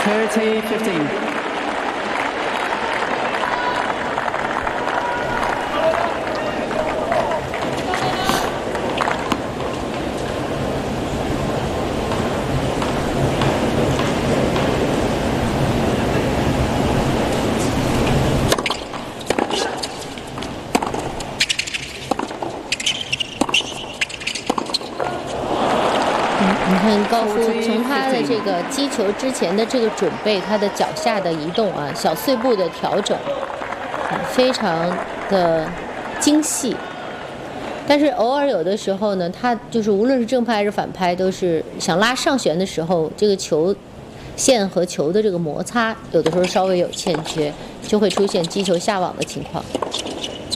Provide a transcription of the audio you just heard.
30-15. 你看高夫从他的这个击球之前的这个准备，他的脚下的移动啊，小碎步的调整，非常的精细。但是偶尔有的时候呢，他就是无论是正拍还是反拍，都是想拉上旋的时候，这个球线和球的这个摩擦，有的时候稍微有欠缺，就会出现击球下网的情况。